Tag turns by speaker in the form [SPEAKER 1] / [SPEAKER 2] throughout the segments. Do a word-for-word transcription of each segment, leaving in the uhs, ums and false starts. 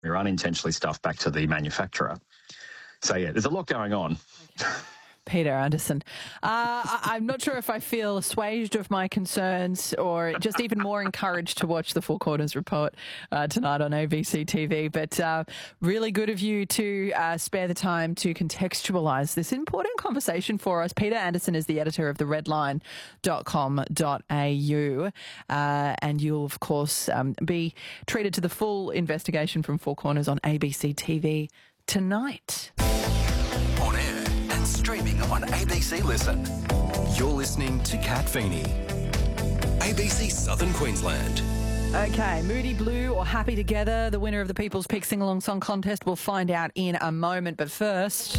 [SPEAKER 1] or unintentionally stuffed back to the manufacturer. So, yeah, there's a lot going on.
[SPEAKER 2] Okay. Peter Anderson. Uh, I- I'm not sure if I feel assuaged of my concerns or just even more encouraged to watch the Four Corners Report uh, tonight on A B C T V. But uh, really good of you to uh, spare the time to contextualise this important conversation for us. Peter Anderson is the editor of the redline dot com dot a u, uh, and you'll, of course, um, be treated to the full investigation from Four Corners on A B C T V tonight.
[SPEAKER 3] On air and streaming on A B C Listen. You're listening to Kat Feeney. A B C Southern Queensland.
[SPEAKER 2] Okay, Moody Blue or Happy Together, the winner of the People's Pick Sing-Along Song Contest. We'll find out in a moment. But first,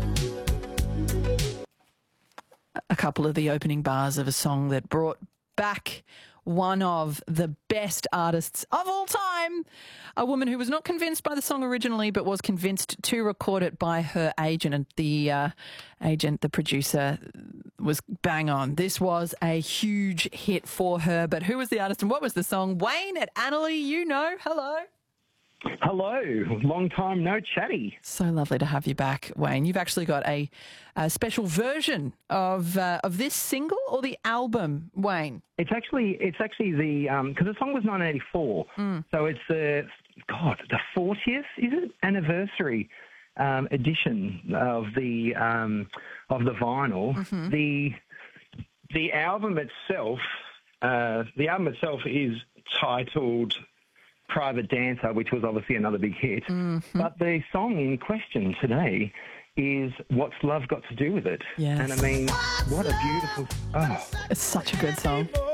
[SPEAKER 2] a couple of the opening bars of a song that brought back one of the best artists of all time, a woman who was not convinced by the song originally but was convinced to record it by her agent, and the uh, agent, the producer, was bang on. This was a huge hit for her, but who was the artist and what was the song? Wayne at Annalee, you know. Hello.
[SPEAKER 4] Hello, long time no chatty.
[SPEAKER 2] So lovely to have you back, Wayne. You've actually got a, a special version of uh, of this single or the album, Wayne?
[SPEAKER 4] It's actually it's actually the because um, the song was nineteen eighty-four, mm. so it's the God the fortieth is it anniversary um, edition of the um, of the vinyl. Mm-hmm. The the album itself, uh, the album itself is titled Private Dancer, which was obviously another big hit. Mm-hmm. But the song in question today is What's Love Got to Do With It?
[SPEAKER 2] Yes.
[SPEAKER 4] And I mean, what a beautiful... Oh.
[SPEAKER 2] It's such a good song.